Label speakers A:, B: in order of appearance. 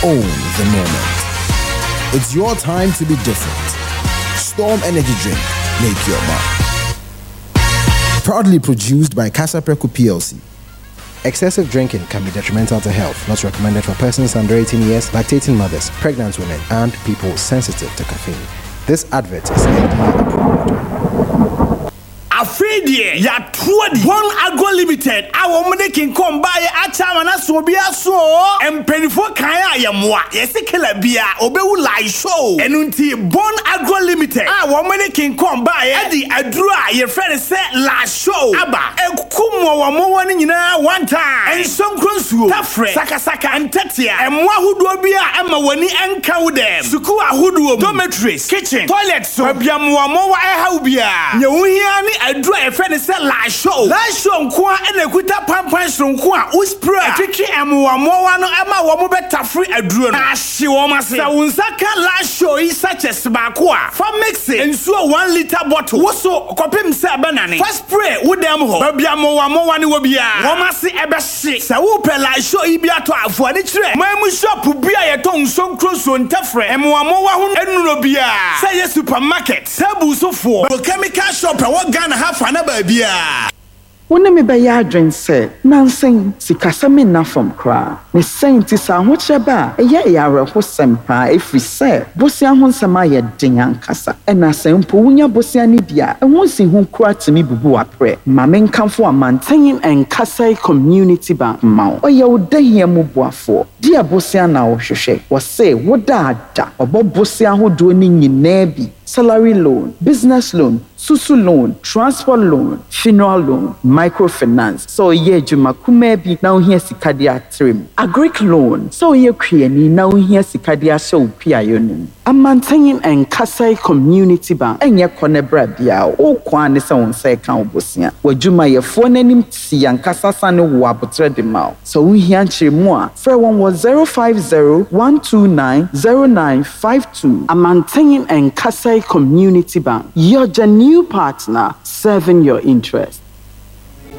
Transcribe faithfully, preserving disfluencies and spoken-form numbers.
A: own the moment. It's your time to be different. Storm Energy Drink. Make your mark. Proudly produced by Casapreco P L C. Excessive drinking can be detrimental to health. Not recommended for persons under eighteen years, lactating mothers, pregnant women, and people sensitive to caffeine. This advert is N D A approved.
B: Afredie ya tuadi One Agro Limited awo mde kin kom baye achama na so bia so empenifo kan ayemwa yesekela bia obewu live show enunti Bon Agro Limited awo mde kin kom baye adi aduru a ye friend say live show aba ekumo wo mo woni nyina one time ensonkronsuo tafre sakasaka antatia emwa hudo bia ema woni enka wo dem suku ahudo dormitories kitchen toilet so biamwa mo wa eha bia nyewuhia ni adru e fe ne se la show la show nko a na kuta pampan so nko a uspray atwetwe emwa mo wa no ema wo mo betafre adru no ahye wo ma se wonsaka la show yi such as ba ko a for mixing ensuo one liter bottle wo so kopem se abanane for spray wo dem ho ba bia mo wa mo wa ne wo bia wo ma se ebe hye se wo pe la show yi bia to afo ani kire ma mu shop bia ye to nsonkro so ntafre emwa mo wa ho enuro bia se ye supermarket tabu so for chemical shop e wo Ghana ha fa na ba bia
C: wona me be ya adwen se nansen sikasa me na fam kra ne senti sa ho cheba eye yare ho sempa efri se bosia ho nsema ye den ankasa ena sempo wunya bosia ne dia e ho si ho kra timi bubu apre ma me nkamfo amanten en Kasai Community Bank ma oye odahia mu boafo dia bosia na wo hwehwe wo se woda ada obo bosia ho do ni nyina bi salary loan, business loan, susu loan, transport loan, funeral loan, microfinance. So ye juma kumebi na uhia sikadia trim. Agric loan. So ye krieni na uhia sikadia show pia yonim. Amantenyin en Kasai Community Bank. Enye konebra bia o kwa nisa onse kan obosia. Wajuma ye phone nim si yankasa sane wo abotre de mao. So uhia nchiri mua. Fre one was zero five zero one two nine zero nine five two. Amantenyin en Kasai Community Bank, your new partner serving your interest.